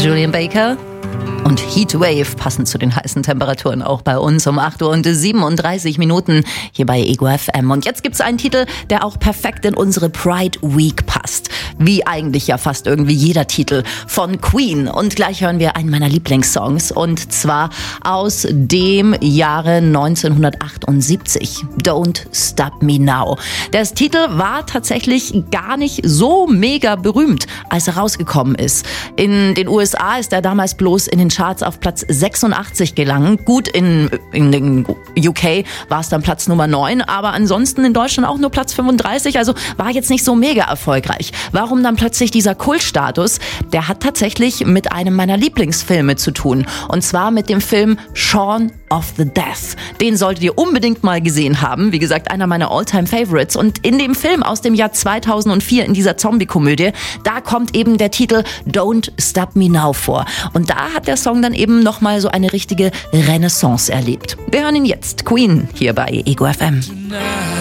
Julian Baker und Heatwave, passend zu den heißen Temperaturen auch bei uns um 8:37 hier bei Ego FM. Und jetzt gibt's einen Titel, der auch perfekt in unsere Pride Week passt. Wie eigentlich ja fast irgendwie jeder Titel von Queen. Und gleich hören wir einen meiner Lieblingssongs, und zwar aus dem Jahre 1978. Don't Stop Me Now. Der Titel war tatsächlich gar nicht so mega berühmt, als er rausgekommen ist. In den USA ist er damals bloß in den Charts auf Platz 86 gelangen. Gut, in den UK war es dann Platz Nummer 9, aber ansonsten in Deutschland auch nur Platz 35, also war jetzt nicht so mega erfolgreich. Warum dann plötzlich dieser Kultstatus? Der hat tatsächlich mit einem meiner Lieblingsfilme zu tun, und zwar mit dem Film Shaun of the Dead. Den solltet ihr unbedingt mal gesehen haben. Wie gesagt, einer meiner All-Time-Favorites. Und in dem Film aus dem Jahr 2004, in dieser Zombie-Komödie, da kommt eben der Titel Don't Stop Me Now vor. Und da hat der Song dann eben nochmal so eine richtige Renaissance erlebt. Wir hören ihn jetzt. Queen hier bei Ego FM.